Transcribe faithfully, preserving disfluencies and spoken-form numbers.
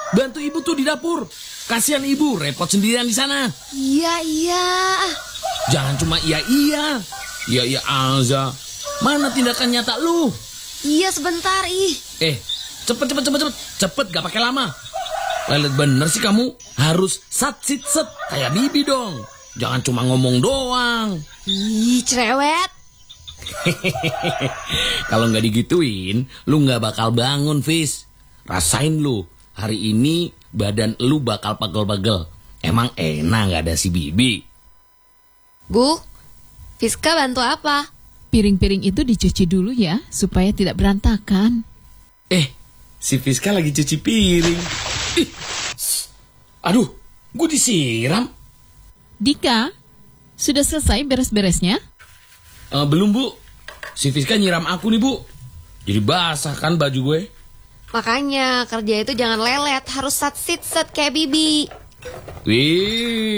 bantu ibu tuh di dapur. Kasihan ibu, repot sendirian di sana. Iya, iya. Jangan cuma iya-iya. Iya-iya aja. Mana tindakan nyata lu? Iya, sebentar, ih. Eh, cepet, cepet, cepet, cepet. Cepet, gak pakai lama. Lelet bener sih kamu. Harus sat, sit, set. Kayak Bibi dong. Jangan cuma ngomong doang. Ih, cerewet. Kalau nggak digituin, lu nggak bakal bangun, Fis. Rasain lu, hari ini badan lu bakal pegel-pegel. Emang enak nggak ada si Bibi? Bu, Fiska bantu apa? Piring-piring itu dicuci dulu ya, supaya tidak berantakan. Eh, si Fiska lagi cuci piring. Ih, aduh, gue disiram. Dika, sudah selesai beres-beresnya? Uh, belum, Bu. Si Fiska nyiram aku nih, Bu. Jadi basah kan baju gue. Makanya kerja itu jangan lelet, harus sat sit set kayak Bibi. Wih.